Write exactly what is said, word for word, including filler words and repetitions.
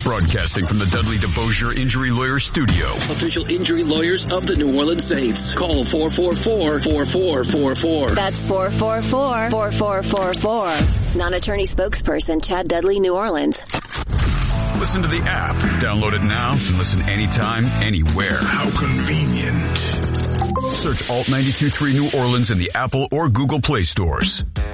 Broadcasting from the Dudley DeBosier Injury Lawyer Studio. Official injury lawyers of the New Orleans Saints. Call four four four, four four four four. That's four four four, four four four four. Non-attorney spokesperson Chad Dudley, New Orleans. Listen to the app. Download it now and listen anytime, anywhere. How convenient. Search Alt ninety-two point three New Orleans in the Apple or Google Play stores.